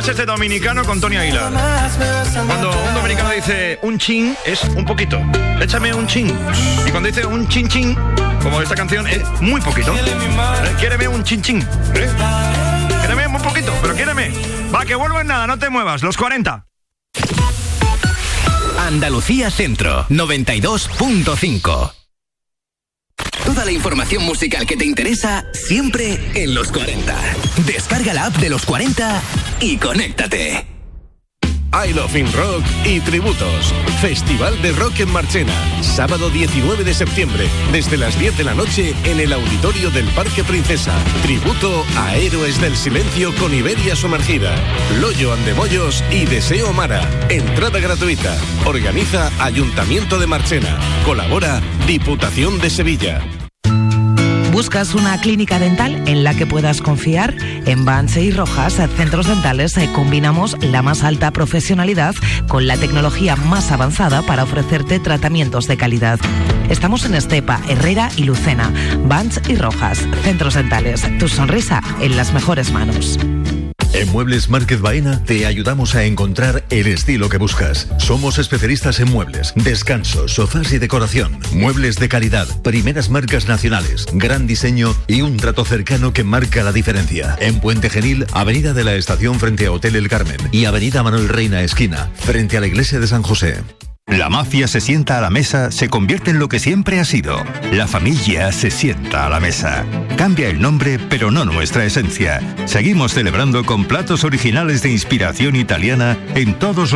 frases de dominicano con Tony Aguilar. Cuando un dominicano dice un chin, es un poquito. Échame un chin. Y cuando dice un chin chin, como esta canción, es muy poquito. Quiéreme un chin chin. Quiéreme un poquito, pero quiéreme. Va, que vuelvo en nada, no te muevas. Los 40. Andalucía Centro, 92.5. Toda la información musical que te interesa, siempre en Los 40. Descarga la app de Los 40 y conéctate. I Love in Rock y Tributos. Festival de Rock en Marchena. Sábado 19 de septiembre, desde las 10 de la noche, en el auditorio del Parque Princesa. Tributo a Héroes del Silencio con Iberia Sumergida, Loyo Andemollos y Deseo Mara. Entrada gratuita. Organiza Ayuntamiento de Marchena. Colabora Diputación de Sevilla. ¿Buscas una clínica dental en la que puedas confiar? En Banche y Rojas, Centros Dentales, combinamos la más alta profesionalidad con la tecnología más avanzada para ofrecerte tratamientos de calidad. Estamos en Estepa, Herrera y Lucena. Banche y Rojas, Centros Dentales. Tu sonrisa en las mejores manos. En Muebles Márquez Baena te ayudamos a encontrar el estilo que buscas. Somos especialistas en muebles, descansos, sofás y decoración. Muebles de calidad, primeras marcas nacionales, gran diseño y un trato cercano que marca la diferencia. En Puente Genil, Avenida de la Estación frente a Hotel El Carmen y Avenida Manuel Reina esquina, frente a la Iglesia de San José. La mafia se sienta a la mesa, se convierte en lo que siempre ha sido. La familia se sienta a la mesa. Cambia el nombre, pero no nuestra esencia. Seguimos celebrando con platos originales de inspiración italiana en todos los